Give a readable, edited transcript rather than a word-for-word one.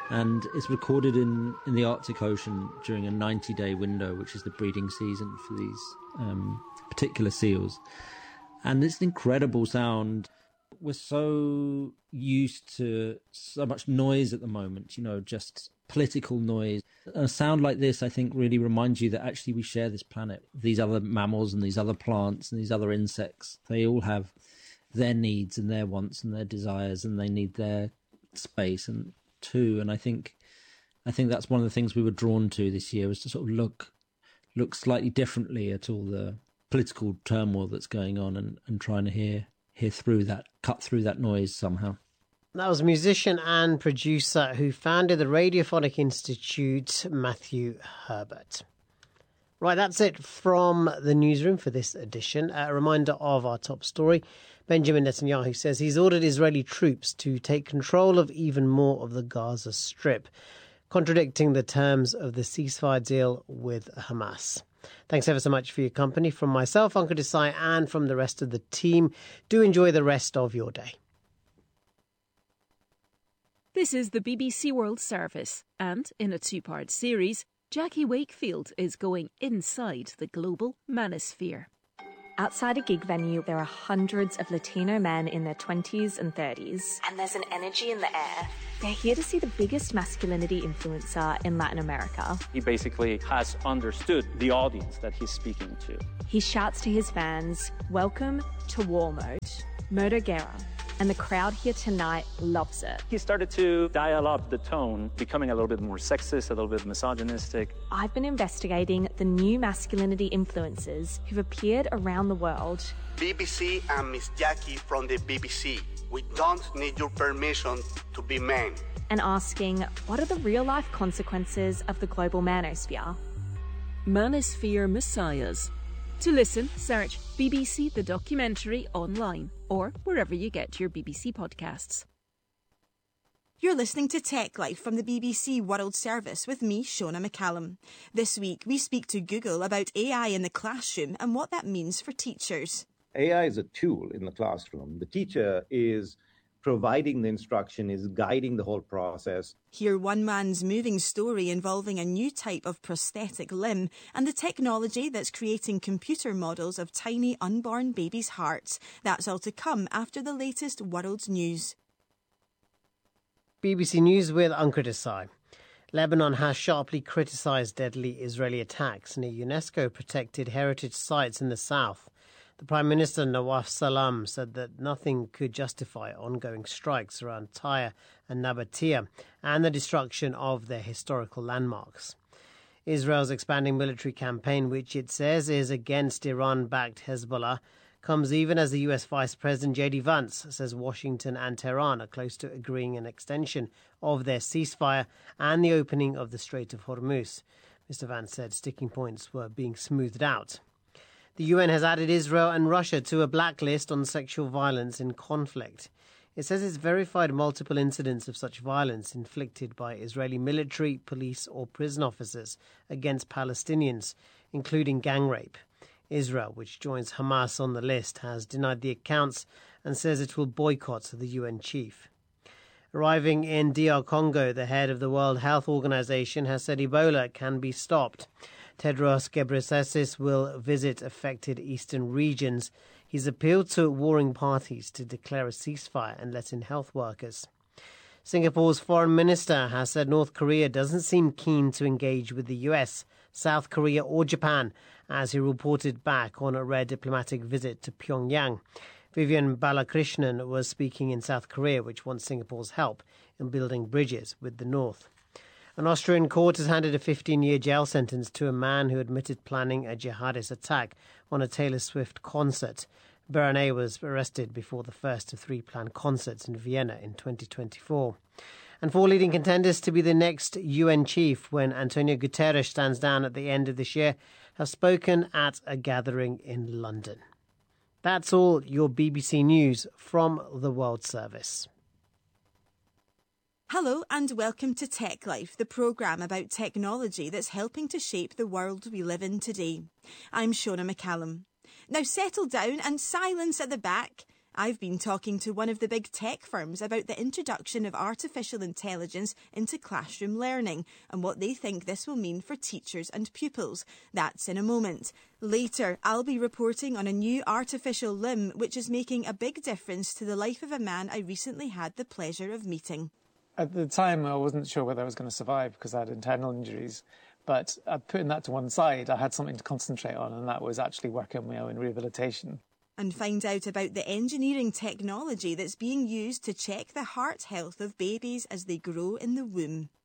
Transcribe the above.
And it's recorded in the Arctic Ocean during a 90-day window, which is the breeding season for these particular seals. And it's an incredible sound. We're so used to so much noise at the moment, just political noise. A sound like this, I think, really reminds you that actually we share this planet. These other mammals and these other plants and these other insects, they all have their needs and their wants and their desires, and they need their space and too. And I think that's one of the things we were drawn to this year, was to sort of look slightly differently at all the political turmoil that's going on and trying to hear through that, cut through that noise somehow. That was musician and producer who founded the Radiophonic Institute, Matthew Herbert. Right, that's it from the newsroom for this edition. A reminder of our top story. Benjamin Netanyahu says he's ordered Israeli troops to take control of even more of the Gaza Strip, contradicting the terms of the ceasefire deal with Hamas. Thanks ever so much for your company. From myself, Ankur Desai, and from the rest of the team, do enjoy the rest of your day. This is the BBC World Service, and in a two-part series, Jackie Wakefield is going inside the global manosphere. Outside a gig venue, there are hundreds of Latino men in their 20s and 30s. And there's an energy in the air. They're here to see the biggest masculinity influencer in Latin America. He basically has understood the audience that he's speaking to. He shouts to his fans, "Welcome to War Mode, Murder Guerra." And the crowd here tonight loves it. He started to dial up the tone, becoming a little bit more sexist, a little bit misogynistic. I've been investigating the new masculinity influencers who've appeared around the world. BBC and Miss Jackie from the BBC. We don't need your permission to be men. And asking, what are the real-life consequences of the global manosphere? Manosphere Messiahs. To listen, search BBC The Documentary online or wherever you get your BBC podcasts. You're listening to Tech Life from the BBC World Service with me, Shona McCallum. This week, we speak to Google about AI in the classroom and what that means for teachers. AI is a tool in the classroom. The teacher is providing the instruction, is guiding the whole process. Hear one man's moving story involving a new type of prosthetic limb and the technology that's creating computer models of tiny unborn babies' hearts. That's all to come after the latest world news. BBC News with Ankur Desai. Lebanon has sharply criticised deadly Israeli attacks near UNESCO-protected heritage sites in the south. The Prime Minister Nawaf Salam said that nothing could justify ongoing strikes around Tyre and Nabatea and the destruction of their historical landmarks. Israel's expanding military campaign, which it says is against Iran-backed Hezbollah, comes even as the US Vice President J.D. Vance says Washington and Tehran are close to agreeing an extension of their ceasefire and the opening of the Strait of Hormuz. Mr. Vance said sticking points were being smoothed out. The UN has added Israel and Russia to a blacklist on sexual violence in conflict. It says it's verified multiple incidents of such violence inflicted by Israeli military, police or prison officers against Palestinians, including gang rape. Israel, which joins Hamas on the list, has denied the accounts and says it will boycott the UN chief. Arriving in DR Congo, the head of the World Health Organization has said Ebola can be stopped. Tedros Ghebreyesus will visit affected eastern regions. He's appealed to warring parties to declare a ceasefire and let in health workers. Singapore's foreign minister has said North Korea doesn't seem keen to engage with the US, South Korea or Japan, as he reported back on a rare diplomatic visit to Pyongyang. Vivian Balakrishnan was speaking in South Korea, which wants Singapore's help in building bridges with the North. An Austrian court has handed a 15-year jail sentence to a man who admitted planning a jihadist attack on a Taylor Swift concert. Berane was arrested before the first of three planned concerts in Vienna in 2024. And four leading contenders to be the next UN chief when Antonio Guterres stands down at the end of this year have spoken at a gathering in London. That's all your BBC News from the World Service. Hello and welcome to Tech Life, the programme about technology that's helping to shape the world we live in today. I'm Shona McCallum. Now settle down and silence at the back. I've been talking to one of the big tech firms about the introduction of artificial intelligence into classroom learning and what they think this will mean for teachers and pupils. That's in a moment. Later, I'll be reporting on a new artificial limb which is making a big difference to the life of a man I recently had the pleasure of meeting. At the time, I wasn't sure whether I was going to survive because I had internal injuries. But putting that to one side, I had something to concentrate on, and that was actually working on my own rehabilitation. And find out about the engineering technology that's being used to check the heart health of babies as they grow in the womb.